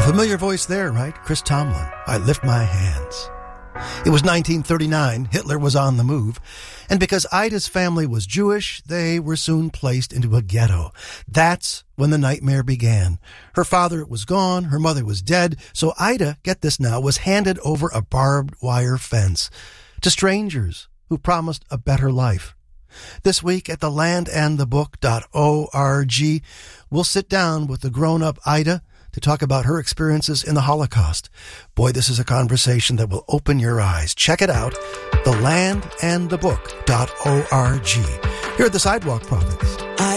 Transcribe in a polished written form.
Familiar voice there, right? Chris Tomlin, I Lift My Hands. It was 1939, Hitler was on the move, and because Ida's family was Jewish, they were soon placed into a ghetto. That's when the nightmare began. Her father was gone, her mother was dead, so Ida, get this now, was handed over a barbed wire fence to strangers who promised a better life. This week at thelandandthebook.org, we'll sit down with the grown-up Ida to talk about her experiences in the Holocaust. Boy, this is a conversation that will open your eyes. Check it out, thelandandthebook.org. Here are the Sidewalk Prophets.